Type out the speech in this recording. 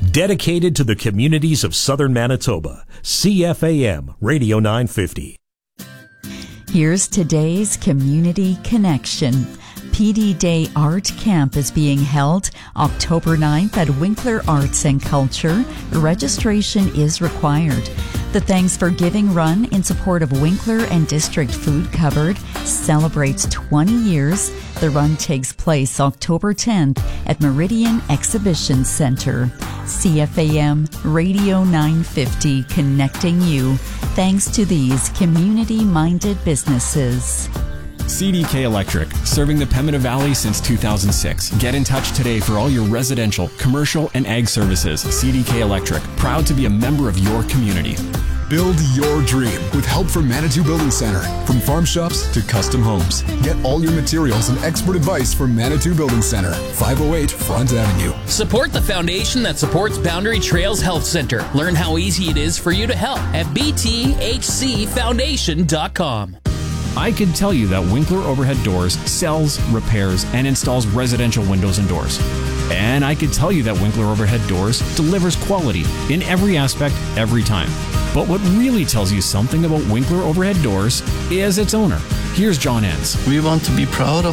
Dedicated to the communities of southern Manitoba. CFAM Radio 950. Here's today's Community Connection. PD Day Art Camp is being held October 9th at Winkler Arts and Culture. Registration is required. The Thanks for Giving Run in support of Winkler and District Food Cupboard celebrates 20 years. The run takes place October 10th at Meridian Exhibition Center. CFAM Radio 950, connecting you thanks to these community-minded businesses. CDK Electric, serving the Pembina Valley since 2006. Get in touch today for all your residential, commercial, and ag services. CDK Electric, proud to be a member of your community. Build your dream with help from Manitou Building Center. From farm shops to custom homes. Get all your materials and expert advice from Manitou Building Center, 508 Front Avenue. Support the foundation that supports Boundary Trails Health Center. Learn how easy it is for you to help at bthcfoundation.com. I can tell you that Winkler Overhead Doors sells, repairs, and installs residential windows and doors. And I can tell you that Winkler Overhead Doors delivers quality in every aspect, every time. But what really tells you something about Winkler Overhead Doors is its owner. Here's John Enns. We want to be proud of